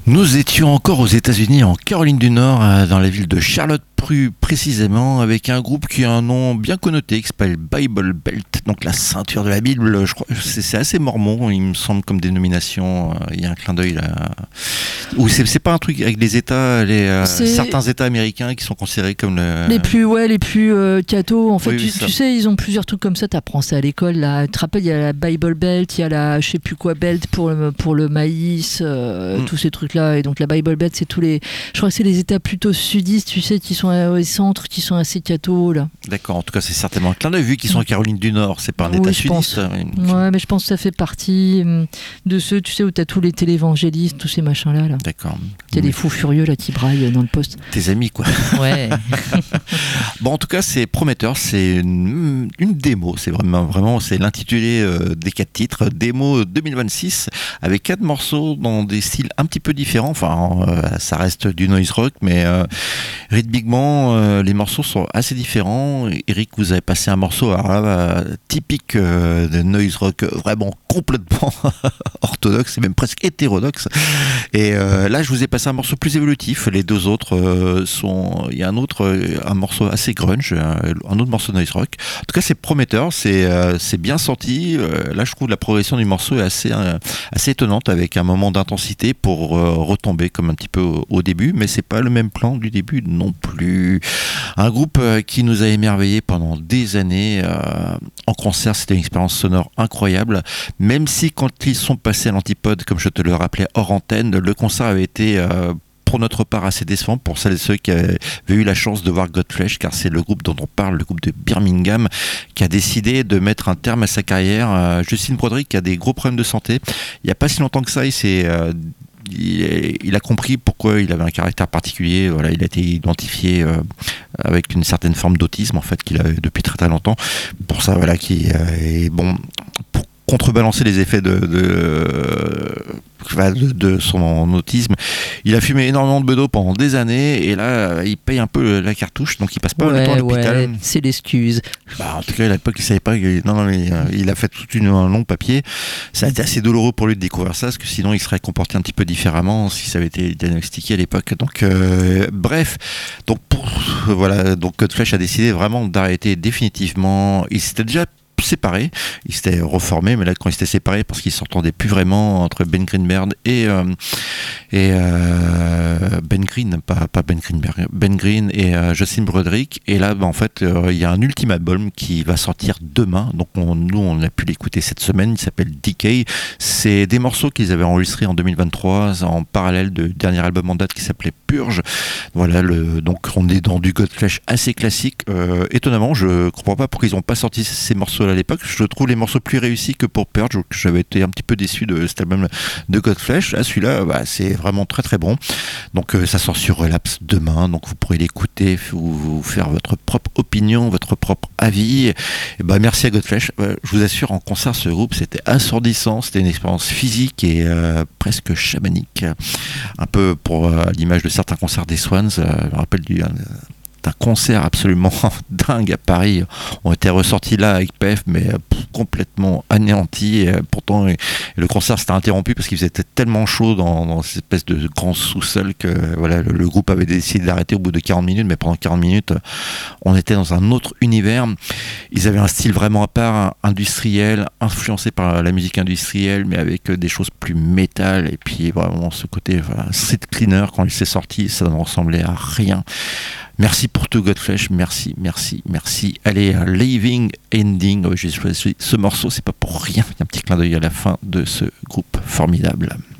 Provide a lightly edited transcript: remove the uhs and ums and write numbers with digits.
Nous étions encore aux États-Unis, en Caroline du Nord, dans la ville de Charlotte, plus précisément, avec un groupe qui a un nom bien connoté, qui s'appelle Bible Belt, donc la ceinture de la Bible. Je crois, c'est assez mormon, il me semble, comme dénomination. Il y a un clin d'œil là. Ou c'est pas un truc avec les États, certains États américains qui sont considérés comme les plus cathos. En fait, oui, tu sais, ils ont plusieurs trucs comme ça. T'apprends ça à l'école. Là, tu te rappelles, il y a la Bible Belt, il y a la je sais plus quoi Belt pour le maïs, tous ces trucs-là. Et donc la Bible Belt, c'est je crois que c'est les États plutôt sudistes, tu sais, qui sont au centre, qui sont assez cathos là. D'accord. En tout cas, c'est certainement un clin d'œil vu qu'ils sont en Caroline du Nord. C'est pas un État sudiste. Ouais, mais je pense que ça fait partie de ceux, tu sais, où t'as tous les télévangélistes, tous ces machins-là. D'accord. T'as des fous furieux là qui braillent dans le poste. Tes amis, quoi. Ouais. Bon, en tout cas, c'est prometteur. C'est une démo. C'est vraiment, c'est l'intitulé des 4 titres. Démo 2026 avec 4 morceaux dans des styles un petit peu différents. Enfin, ça reste du noise rock, mais rythmiquement, les morceaux sont assez différents. Eric, vous avez passé un morceau typique de noise rock, vraiment complètement orthodoxe et même presque hétérodoxe. Et là, je vous ai passé un morceau plus évolutif. Les deux autres sont... Il y a un morceau assez grunge, un autre morceau de noise rock. En tout cas, c'est prometteur, c'est bien sorti. Là, je trouve la progression du morceau est assez étonnante, avec un moment d'intensité pour retomber comme un petit peu au début, mais c'est pas le même plan du début non plus. Un groupe qui nous a émerveillés pendant des années en concert. C'était une expérience sonore incroyable, même si quand ils sont passés à l'Antipode, comme je te le rappelais hors antenne, le concert avait été pour notre part assez décevant pour celles et ceux qui avaient eu la chance de voir Godflesh, car c'est le groupe dont on parle, le groupe de Birmingham, qui a décidé de mettre un terme à sa carrière. Justin Broderick a des gros problèmes de santé. Il n'y a pas si longtemps que ça, il a compris pourquoi il avait un caractère particulier. Voilà, il a été identifié avec une certaine forme d'autisme en fait qu'il avait depuis très très longtemps. Pour ça, voilà, qui est bon. Pour contrebalancer les effets de son autisme, il a fumé énormément de bedeau pendant des années et là il paye un peu la cartouche, donc il passe pas le temps à l'hôpital. Ouais, c'est l'excuse. En tout cas à l'époque il savait pas mais il a fait un long papier. Ça a été assez douloureux pour lui de découvrir ça, parce que sinon il serait comporté un petit peu différemment si ça avait été diagnostiqué à l'époque. Donc bref, donc donc Godflesh a décidé vraiment d'arrêter définitivement. Il s'était déjà séparés, ils s'étaient reformés, mais là quand ils s'étaient séparés, parce qu'ils s'entendaient plus vraiment entre Ben Greenberg et Ben Green, pas Ben Greenberg, Ben Green et Justin Broderick. Et là en fait il y a un ultime album qui va sortir demain, donc on a pu l'écouter cette semaine. Il s'appelle Decay. C'est des morceaux qu'ils avaient enregistrés en 2023 en parallèle du dernier album en date qui s'appelait Purge. Voilà, donc on est dans du Godflesh assez classique. Étonnamment, je comprends pas pourquoi ils n'ont pas sorti ces morceaux à l'époque. Je trouve les morceaux plus réussis que pour Purge, que j'avais été un petit peu déçu de cet album de Godflesh. Là, celui-là, c'est vraiment très très bon. Donc ça sort sur Relapse demain, donc vous pourrez l'écouter, vous faire votre propre opinion, votre propre avis. Et merci à Godflesh. Je vous assure, en concert, ce groupe, c'était assourdissant, c'était une expérience physique et presque chamanique, un peu pour l'image de certains concerts des Swans. Je me rappelle d'un concert absolument dingue à Paris. On était ressortis là avec PF, mais complètement anéantis. Et pourtant, le concert s'était interrompu parce qu'il faisait tellement chaud dans cette espèce de grand sous-sol que voilà, le groupe avait décidé d'arrêter au bout de 40 minutes. Mais pendant 40 minutes, on était dans un autre univers. Ils avaient un style vraiment à part, industriel, influencé par la musique industrielle, mais avec des choses plus métal. Et puis vraiment ce côté street cleaner, quand il s'est sorti, ça ne ressemblait à rien. Merci pour tout Godflesh, merci. Allez, Living Ending, j'ai choisi ce morceau, c'est pas pour rien, il y a un petit clin d'œil à la fin de ce groupe formidable.